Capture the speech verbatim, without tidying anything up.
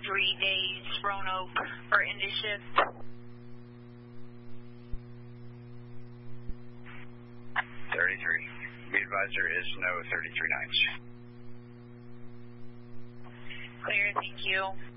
three days, Roanoke for Indy shift. thirty-three. Be advisor is no thirty-three nines. Clear, thank you.